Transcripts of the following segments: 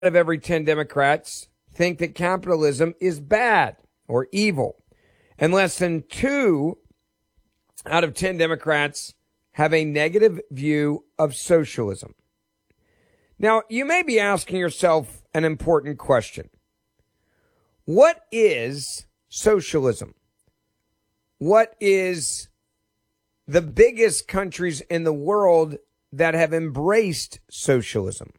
of every 10 Democrats think that capitalism is bad or evil, and less than 2 out of 10 Democrats have a negative view of socialism. Now, you may be asking yourself an important question. What is socialism? What is the biggest countries in the world that have embraced socialism?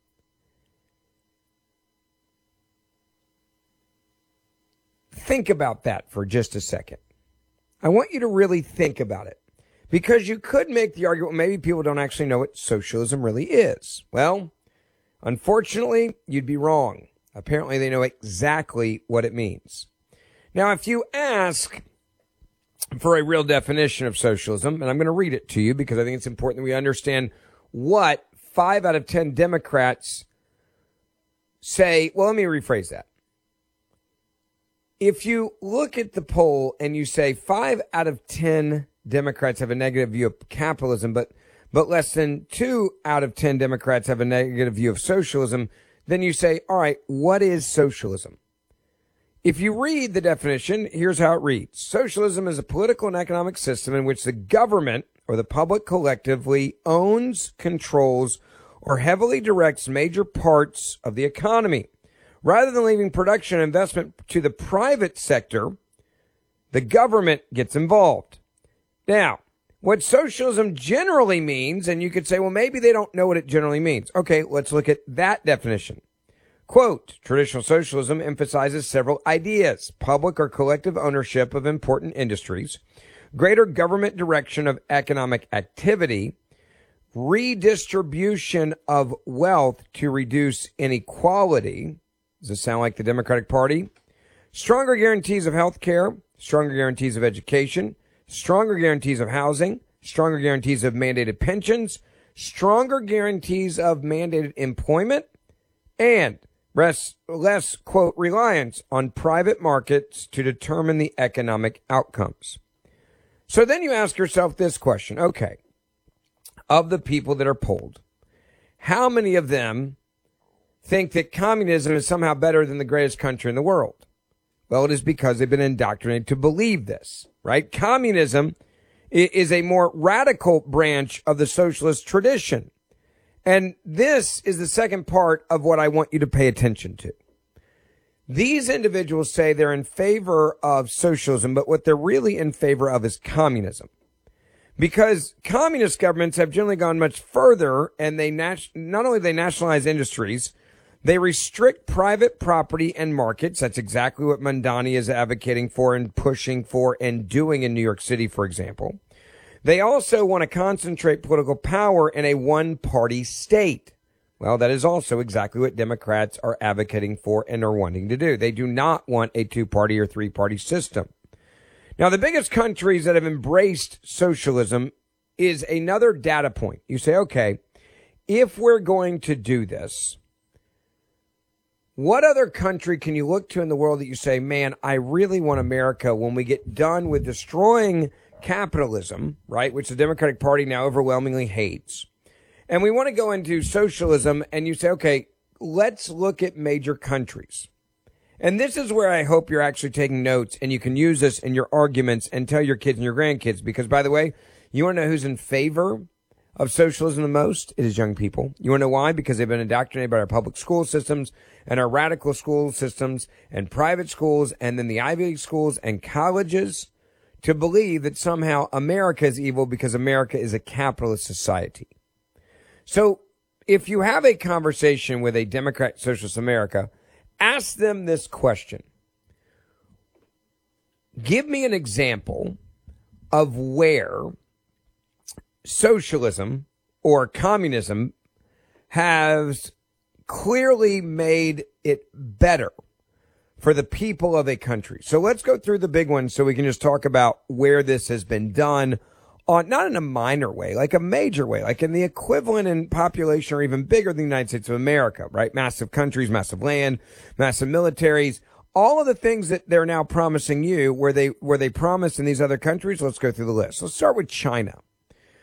Think about that for just a second. I want you to really think about it, because you could make the argument, maybe people don't actually know what socialism really is. Well, unfortunately, you'd be wrong. Apparently, they know exactly what it means. Now, if you ask for a real definition of socialism, and I'm going to read it to you because I think it's important that we understand what 5 out of 10 Democrats say. Well, let me rephrase that. If you look at the poll and you say 5 out of 10 Democrats have a negative view of capitalism, but less than 2 out of 10 Democrats have a negative view of socialism, then you say, all right, what is socialism? If you read the definition, here's how it reads. Socialism is a political and economic system in which the government or the public collectively owns, controls, or heavily directs major parts of the economy. Rather than leaving production and investment to the private sector, the government gets involved. Now, what socialism generally means, and you could say, well, maybe they don't know what it generally means. Okay, let's look at that definition. Quote, traditional socialism emphasizes several ideas: public or collective ownership of important industries, greater government direction of economic activity, redistribution of wealth to reduce inequality. Does this sound like the Democratic Party? Stronger guarantees of health care, stronger guarantees of education, stronger guarantees of housing, stronger guarantees of mandated pensions, stronger guarantees of mandated employment, and less, quote, reliance on private markets to determine the economic outcomes. So then you ask yourself this question. Okay, of the people that are polled, how many of them think that communism is somehow better than the greatest country in the world? Well, it is because they've been indoctrinated to believe this, right? Communism is a more radical branch of the socialist tradition. And this is the second part of what I want you to pay attention to. These individuals say they're in favor of socialism, but what they're really in favor of is communism. Because communist governments have generally gone much further, and they not only they nationalize industries, they restrict private property and markets. That's exactly what Mamdani is advocating for and pushing for and doing in New York City, for example. They also want to concentrate political power in a one-party state. Well, that is also exactly what Democrats are advocating for and are wanting to do. They do not want a 2-party or 3-party system. Now, the biggest countries that have embraced socialism is another data point. You say, okay, if we're going to do this, what other country can you look to in the world that you say, man, I really want America, when we get done with destroying capitalism, right, which the Democratic Party now overwhelmingly hates, and we want to go into socialism, and you say, okay, let's look at major countries. And this is where I hope you're actually taking notes, and you can use this in your arguments and tell your kids and your grandkids, because, by the way, you want to know who's in favor of socialism the most? It is young people. You want to know why? Because they've been indoctrinated by our public school systems and our radical school systems and private schools and then the Ivy League schools and colleges to believe that somehow America is evil because America is a capitalist society. So if you have a conversation with a Democrat Socialist America, ask them this question. Give me an example of where socialism or communism has clearly made it better for the people of a country. So let's go through the big ones so we can just talk about where this has been done on, not in a minor way, like a major way, like in the equivalent in population or even bigger than the United States of America, right? Massive countries, massive land, massive militaries, all of the things that they're now promising you where they promise in these other countries. Let's go through the list. Let's start with China.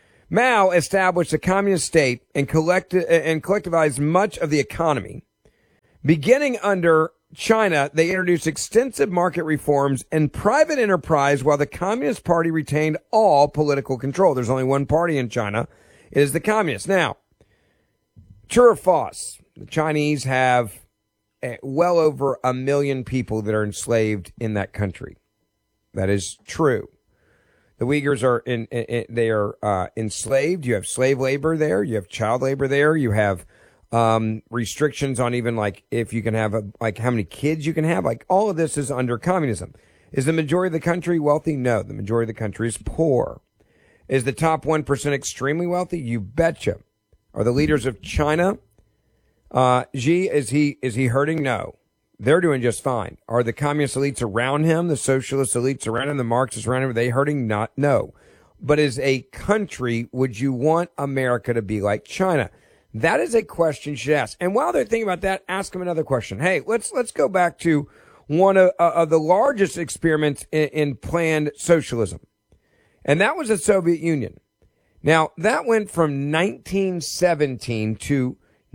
Mao established a communist state and collectivized much of the economy. Beginning under China, they introduced extensive market reforms and private enterprise while the Communist Party retained all political control. There's only one party in China. It is the Communists. Now, true or false? The Chinese have well over 1 million people that are enslaved in that country. That is true. The Uyghurs are enslaved. You have slave labor there. You have child labor there. You have restrictions on even like if you can have how many kids you can have. Like all of this is under communism. Is the majority of the country wealthy? No, the majority of the country is poor. Is the top 1% extremely wealthy? You betcha. Are the leaders of China? Xi, is he hurting? No. They're doing just fine. Are the communist elites around him, the socialist elites around him, the Marxists around him, are they hurting? Not, no. But as a country, would you want America to be like China? That is a question you should ask. And while they're thinking about that, ask them another question. Hey, let's go back to one of the largest experiments in planned socialism. And that was the Soviet Union. Now, that went from 1917 to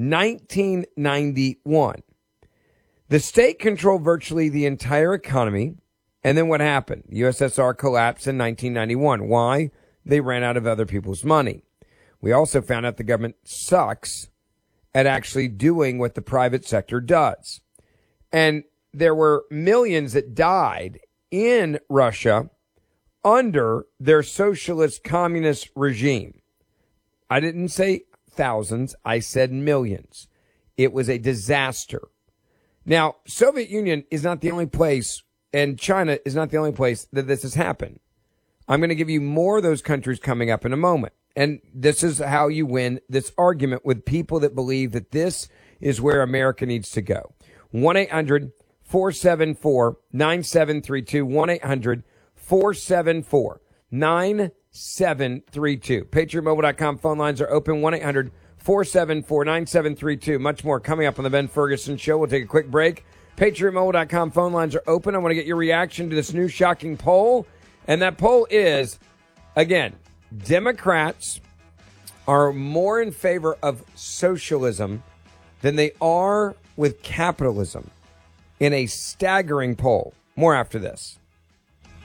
1991. The state controlled virtually the entire economy. And then what happened? The USSR collapsed in 1991. Why? They ran out of other people's money. We also found out the government sucks at actually doing what the private sector does. And there were millions that died in Russia under their socialist communist regime. I didn't say thousands. I said millions. It was a disaster. Now, Soviet Union is not the only place, and China is not the only place that this has happened. I'm going to give you more of those countries coming up in a moment. And this is how you win this argument with people that believe that this is where America needs to go. 1-800-474-9732. 1-800-474-9732. PatriotMobile.com phone lines are open. 1-800-474-9732. Much more coming up on the Ben Ferguson Show. We'll take a quick break. PatriotMobile.com phone lines are open. I want to get your reaction to this new shocking poll. And that poll is, again, Democrats are more in favor of socialism than they are with capitalism in a staggering poll. More after this.